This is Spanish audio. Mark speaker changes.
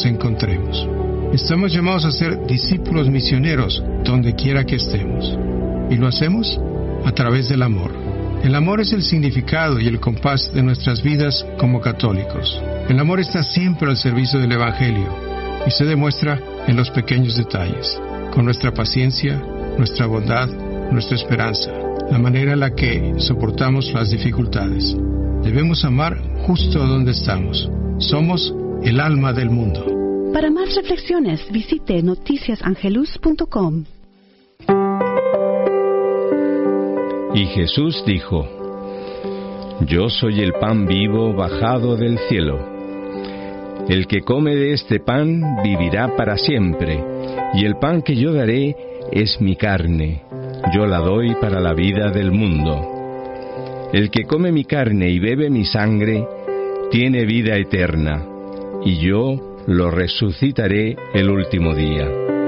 Speaker 1: nos encontremos. Estamos llamados a ser discípulos misioneros donde quiera que estemos. ¿Y lo hacemos? A través del amor. El amor es el significado y el compás de nuestras vidas como católicos. El amor está siempre al servicio del Evangelio y se demuestra en los pequeños detalles, con nuestra paciencia, nuestra bondad, nuestra esperanza, la manera en la que soportamos las dificultades. Debemos amar justo donde estamos. Somos el alma del mundo.
Speaker 2: Para más reflexiones, visite noticiasangelus.com.
Speaker 3: Y Jesús dijo: Yo soy el pan vivo bajado del cielo. El que come de este pan vivirá para siempre, y el pan que yo daré es mi carne. Yo la doy para la vida del mundo. El que come mi carne y bebe mi sangre tiene vida eterna, y yo lo resucitaré el último día.